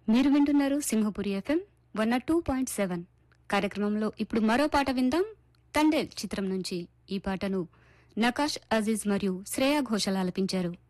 మీరు వింటున్నారు సింహపురి ఎఫ్ఎం 102.7 కార్యక్రమంలో ఇప్పుడు మరో పాట విందాం. తండేల్ చిత్రం నుంచి ఈ పాటను నకాష్ అజీజ్ మరియు శ్రేయా ఘోషల్ ఆలపించారు.